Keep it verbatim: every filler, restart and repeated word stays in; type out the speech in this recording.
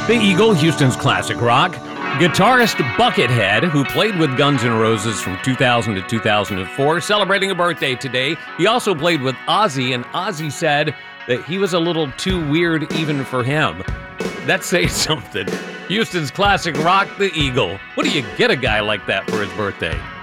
The Eagle, Houston's classic rock. Guitarist Buckethead, who played with Guns N' Roses from two thousand to two thousand four, celebrating a birthday today. He also played with Ozzy, and Ozzy said that he was a little too weird even for him. That says something. Houston's classic rock, The Eagle. What do you get a guy like that for his birthday?